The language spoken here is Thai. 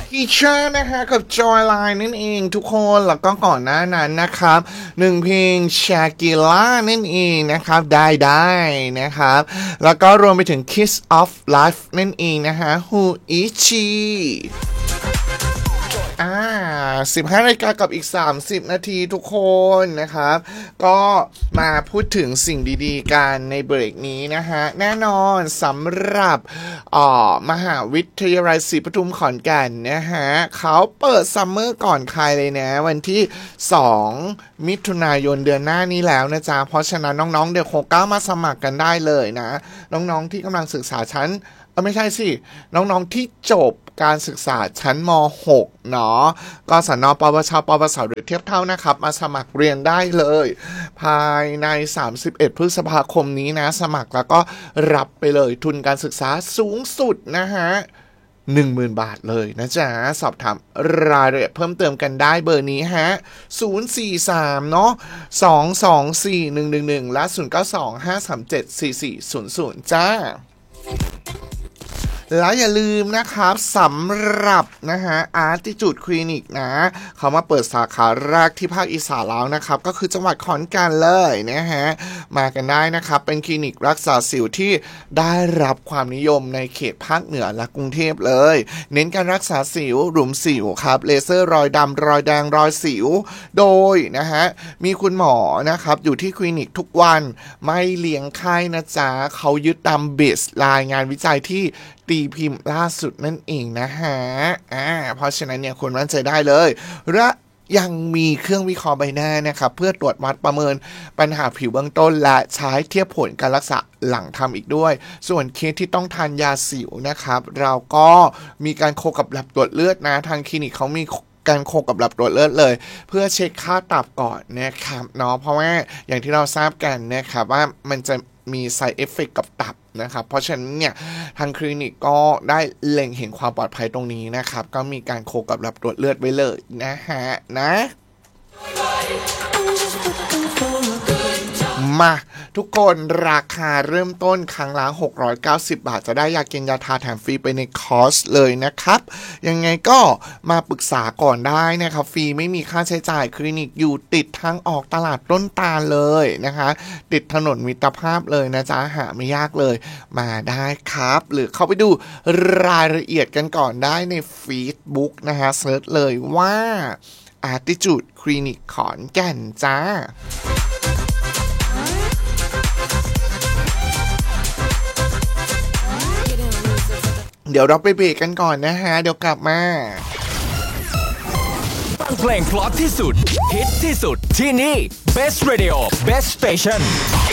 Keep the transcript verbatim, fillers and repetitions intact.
ทีเชอร์นะคะกับจอยไลน์นั่นเองทุกคนแล้วก็ก่อนหน้านั้นนะครับหนึ่งเพลงชากิล่านั่นเองนะครับได้ได้นะครับแล้วก็รวมไปถึง Kiss of Life นั่นเองนะฮะ Who is sheอ่าสิบห้านาฬิกากับอีกสามสิบนาทีทุกคนนะครับก็มาพูดถึงสิ่งดีๆกันในเบรกนี้นะฮะแน่นอนสำหรับอ่อมหาวิทยาลัยศรีปทุมขอนแก่นนะฮะเขาเปิดซัมเมอร์ก่อนใครเลยนะวันที่สองมิถุนายนเดือนหน้านี้แล้วนะจ๊ะเพราะฉะนั้นน้องๆเด็กหกเก้ามาสมัครกันได้เลยนะน้องๆที่กำลังศึกษาชั้นไม่ใช่สิน้องๆที่จบการศึกษาชั้นม หก เนาะกศน.ปวช.ปวส.หรือเทียบเท่านะครับมาสมัครเรียนได้เลยภายในสามสิบเอ็ดพฤษภาคมนี้นะสมัครแล้วก็รับไปเลยทุนการศึกษาสูงสุดนะฮะ หนึ่งหมื่น บาทเลยนะจ๊ะสอบถามรายละเอียดเพิ่มเติมกันได้เบอร์นี้ฮะศูนย์ สี่ สาม เนาะสอง สอง สี่ หนึ่ง หนึ่ง หนึ่งและศูนย์ เก้า สอง ห้า สาม เจ็ด สี่ สี่ ศูนย์ ศูนย์จ้าแล้วอย่าลืมนะครับสำหรับนะฮะ Attitude Clinic นะเขามาเปิดสาขาแรกที่ภาคอีสานแล้วนะครับก็คือจังหวัดขอนแก่นเลยนะฮะมากันได้นะครับเป็นคลินิกรักษาสิวที่ได้รับความนิยมในเขตภาคเหนือและกรุงเทพเลยเน้นการรักษาสิวหลุมสิวครับเลเซอร์รอยดำรอยแดงรอยสิวโดยนะฮะมีคุณหมอนะครับอยู่ที่คลินิกทุกวันไม่เลี้ยงไข้นะจ๊ะเขายึดตามเบสไลน์งานวิจัยที่ตีพิมพ์ล่าสุดนั่นเองนะฮะอ่าเพราะฉะนั้นเนี่ยคุณมั่นใจได้เลยและยังมีเครื่องวิเคราะห์ใบหน้านะครับเพื่อตรวจวัดประเมินปัญหาผิวเบื้องต้นและใช้เทียบผลการรักษาหลังทำอีกด้วยส่วนเคสที่ต้องทานยาสิวนะครับเราก็มีการโคกับแลบตรวจเลือดนะทางคลินิกเขามีการโคกับแลบตรวจเลือดเลยเพื่อเช็คค่าตับก่อนนะครับเนาะเพราะว่าอย่างที่เราทราบกันนะครับว่ามันจะมี side effect กับตับนะครับเพราะฉะนั้นเนี่ยทางคลินิกก็ได้เล็งเห็นความปลอดภัยตรงนี้นะครับก็มีการโคกับแลบตรวจเลือดไว้เลยนะฮะนะมาทุกคนราคาเริ่มต้นครั้งละหกร้อยเก้าสิบบาทจะได้ยากินยาทาแถมฟรีไปในคอร์สเลยนะครับยังไงก็มาปรึกษาก่อนได้นะครับฟรีไม่มีค่าใช้จ่ายคลินิกอยู่ติดทางออกตลาดต้นตาลเลยนะคะติดถนนมิตรภาพเลยนะจ๊ะหาไม่ยากเลยมาได้ครับหรือเข้าไปดูรายละเอียดกันก่อนได้ใน Facebook นะฮะเซิร์ชเลยว่า Attitude Clinic ขอนแก่นจ้าเดี๋ยวเราไปเบรกกันก่อนนะฮะเดี๋ยวกลับมาฟังเพลงเพราะที่สุดฮิตที่สุดที่นี่ Best Radio Best Station